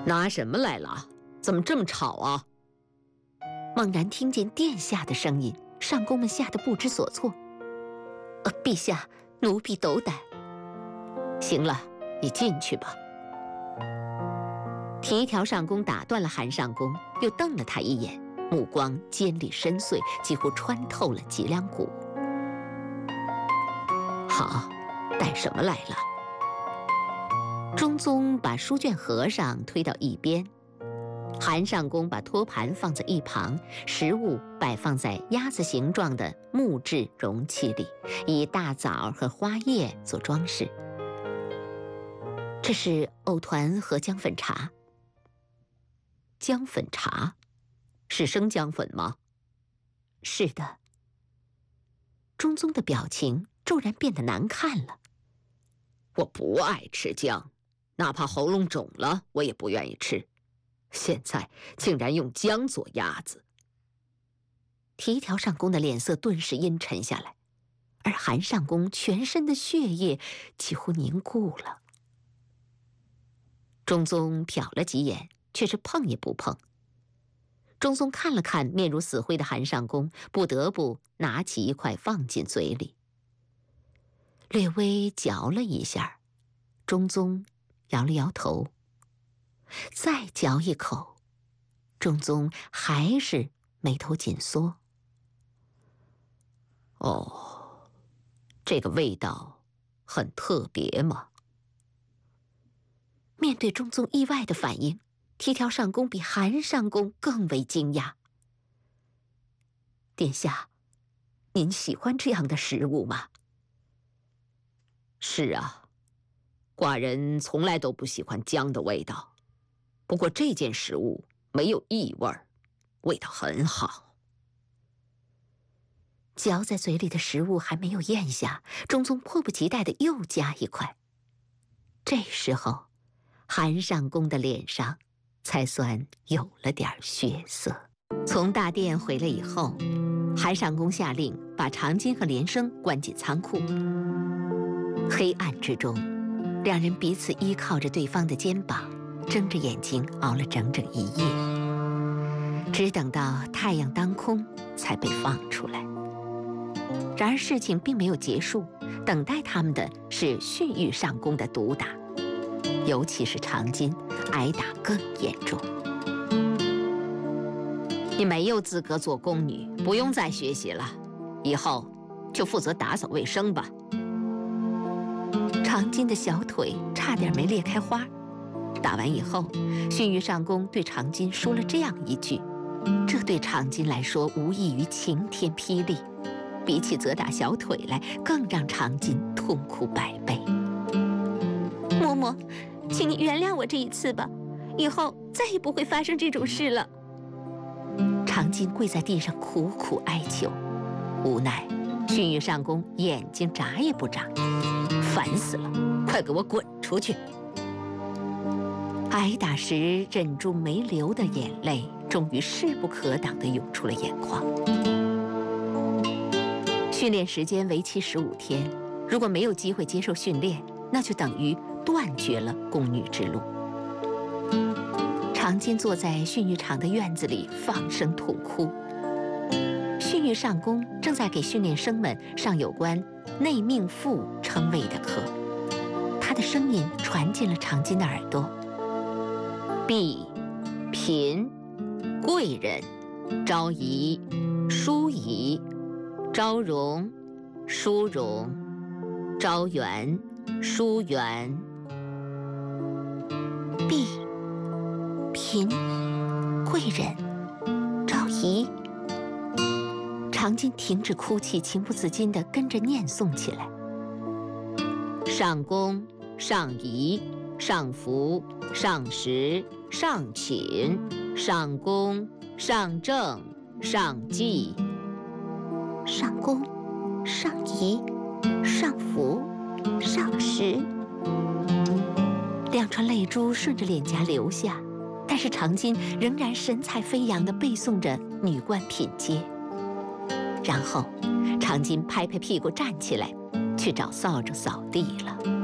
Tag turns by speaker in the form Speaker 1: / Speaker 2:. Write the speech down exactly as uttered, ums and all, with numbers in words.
Speaker 1: 拿什么来了？怎么这么吵啊？
Speaker 2: 猛然听见殿下的声音，上宫们吓得不知所措。呃，陛下，奴婢斗胆。
Speaker 1: 行了，你进去吧。
Speaker 2: 提条上宫打断了韩上宫，又瞪了他一眼，目光尖利深邃，几乎穿透了脊梁骨。
Speaker 1: 好，带什么来了？
Speaker 2: 中宗把书卷合上，推到一边。韩上宫把托盘放在一旁，食物摆放在鸭子形状的木质容器里，以大枣和花叶做装饰。这是藕团和姜粉茶。
Speaker 1: 姜粉茶？是生姜粉吗？
Speaker 2: 是的。中宗的表情骤然变得难看了。
Speaker 1: 我不爱吃姜，哪怕喉咙肿了，我也不愿意吃。现在竟然用姜做鸭子。
Speaker 2: 提条上宫的脸色顿时阴沉下来，而韩上宫全身的血液几乎凝固了。中宗瞟了几眼，却是碰也不碰。中宗看了看面如死灰的韩上宫，不得不拿起一块放进嘴里，略微嚼了一下。中宗摇了摇头，再嚼一口，中宗还是眉头紧缩。
Speaker 1: 哦，这个味道很特别嘛。
Speaker 2: 面对中宗意外的反应，提条上宫比韩上宫更为惊讶。殿下，您喜欢这样的食物吗？
Speaker 1: 是啊，寡人从来都不喜欢姜的味道。不过这件食物没有异味，味道很好。
Speaker 2: 嚼在嘴里的食物还没有咽下，中宗迫不及待地又夹一块。这时候，韩上宫的脸上才算有了点血色。从大殿回来以后，韩上宫下令把长今和连生关进仓库。黑暗之中，两人彼此依靠着对方的肩膀，睁着眼睛熬了整整一夜，只等到太阳当空才被放出来。然而事情并没有结束，等待他们的是训谕上宫的毒打，尤其是长今，挨打更严重。
Speaker 1: 你没有资格做宫女，不用再学习了，以后就负责打扫卫生吧。
Speaker 2: 长今的小腿差点没裂开花。打完以后，训谕上宫对长今说了这样一句，这对长今来说无异于晴天霹雳，比起责打小腿来，更让长今痛苦百倍。嬷嬷，请你原谅我这一次吧，以后再也不会发生这种事了。长今跪在地上苦苦哀求，无奈训谕上宫眼睛眨也不眨。
Speaker 1: 烦死了，快给我滚出去！
Speaker 2: 挨打时忍住没流的眼泪，终于势不可挡地涌出了眼眶。训练时间为期十五天，如果没有机会接受训练，那就等于断绝了宫女之路。长今坐在训谕场的院子里放声痛哭。训谕上宫正在给训练生们上有关内命妇称谓的课，他的声音传进了长今的耳朵。
Speaker 1: 婢、嫔、贵人、昭仪、淑仪、昭容、淑容、昭媛、淑媛。
Speaker 2: 婢、嫔、贵人、昭仪。长今停止哭泣，情不自禁地跟着念诵起来。
Speaker 1: 上宫、上仪、上服、上实、上寝、上宫、上正、上祭。
Speaker 2: 上宫、上仪、上服、上实。两串泪珠顺着脸颊流下，但是长今仍然神采飞扬地背诵着女官品阶。然后长今拍拍屁股站起来，去找扫帚扫地了。